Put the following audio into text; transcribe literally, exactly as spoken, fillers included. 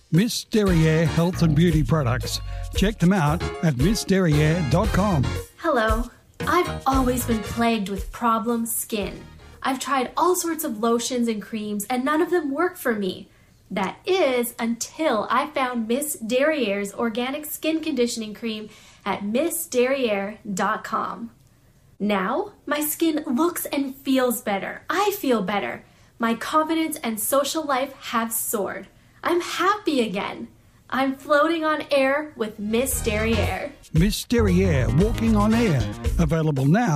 Miss Derriere Health and Beauty Products. Check them out at miss derriere dot com. Hello. I've always been plagued with problem skin. I've tried all sorts of lotions and creams and none of them work for me. That is until I found Miss Derriere's organic skin conditioning cream at miss derriere dot com. Now, my skin looks and feels better. I feel better. My confidence and social life have soared. I'm happy again. I'm floating on air with Miss Derriere. Miss Derriere Walking on Air. Available now